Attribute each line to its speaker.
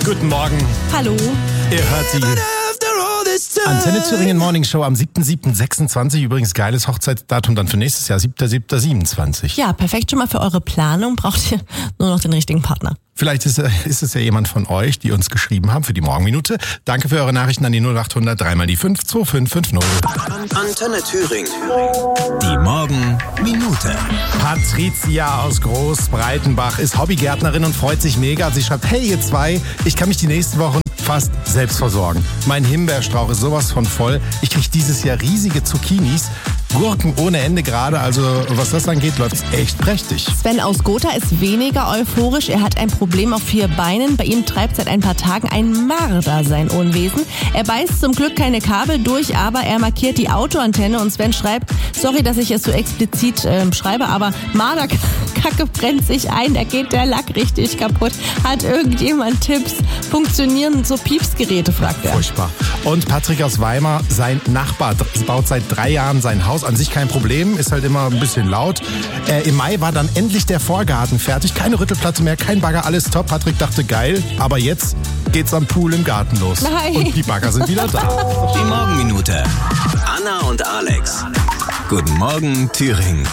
Speaker 1: Guten Morgen.
Speaker 2: Hallo.
Speaker 1: Ihr hört die Antenne Thüringen Morning Show am 7.7.26. Übrigens geiles Hochzeitsdatum dann für nächstes Jahr, 7.7.27.
Speaker 2: Ja, perfekt schon mal für eure Planung. Braucht ihr nur noch den richtigen Partner.
Speaker 1: Vielleicht ist es ja jemand von euch, die uns geschrieben haben für die Morgenminute. Danke für eure Nachrichten an die 0800 3 mal die 5 2550.
Speaker 3: Antenne Thüringen. Die Morgenminute.
Speaker 1: Patricia aus Großbreitenbach ist Hobbygärtnerin und freut sich mega. Sie schreibt, hey ihr zwei, ich kann mich die nächsten Wochen fast selbst versorgen. Mein Himbeerstrauch ist sowas von voll. Ich kriege dieses Jahr riesige Zucchinis. Gurken ohne Ende gerade, also was das angeht, läuft's echt prächtig.
Speaker 2: Sven aus Gotha ist weniger euphorisch. Er hat ein Problem auf 4 Beinen. Bei ihm treibt seit ein paar Tagen ein Marder sein Unwesen. Er beißt zum Glück keine Kabel durch, aber er markiert die Autoantenne und Sven schreibt, sorry, dass ich es so explizit schreibe, aber Marderkacke brennt sich ein, da geht der Lack richtig kaputt. Hat irgendjemand Tipps? Funktionieren so Piepsgeräte, fragt er.
Speaker 1: Furchtbar. Und Patrick aus Weimar, sein Nachbar baut seit 3 Jahren sein Haus. An sich kein Problem, ist halt immer ein bisschen laut. Im Mai war dann endlich der Vorgarten fertig. Keine Rüttelplatte mehr, kein Bagger, alles top. Patrick dachte, geil, aber jetzt geht's am Pool im Garten los.
Speaker 2: Nein.
Speaker 1: Und die Bagger sind wieder da.
Speaker 3: Die Morgenminute. Anna und Alex. Guten Morgen, Thüringen.